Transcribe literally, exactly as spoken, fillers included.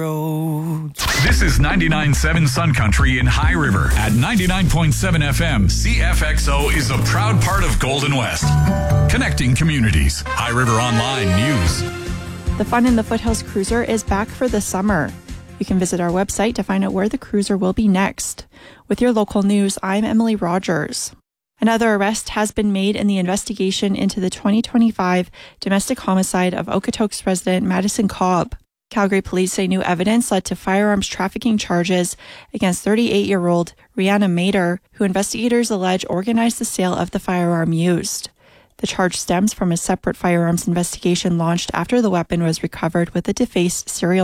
roads. This is ninety-nine point seven Sun Country in High River. At ninety-nine point seven F M, C F X O is a proud part of Golden West. Connecting communities. High River Online News. The Fun in the Foothills Cruiser is back for the summer. You can visit our website to find out where the cruiser will be next. With your local news, I'm Emily Rogers. Another arrest has been made in the investigation into the twenty twenty-five domestic homicide of Okotoks resident Madison Cobb. Calgary police say new evidence led to firearms trafficking charges against thirty-eight-year-old Rihanna Mader, who investigators allege organized the sale of the firearm used. The charge stems from a separate firearms investigation launched after the weapon was recovered with a defaced serial